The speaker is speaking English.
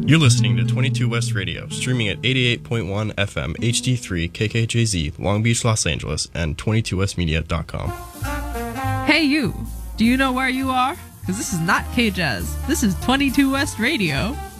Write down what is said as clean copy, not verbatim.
You're listening to 22 West Radio, streaming at 88.1 FM HD3 KKJZ, Long Beach, Los Angeles, and 22westmedia.com. Hey you! Do you know where you are? Because this is not K-Jazz. This is 22 West Radio.